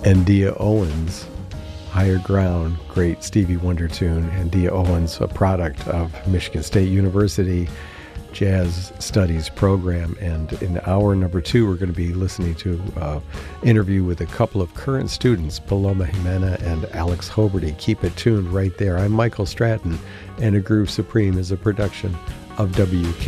and Dia Owens, Higher Ground, great Stevie Wonder tune, and Dia Owens, a product of Michigan State University Jazz Studies program. And in hour number 2, we're going to be listening to an interview with a couple of current students, Paloma Jimena and Alex Hoberty. Keep it tuned right there. I'm Michael Stratton, and A Groove Supreme is a production of WK.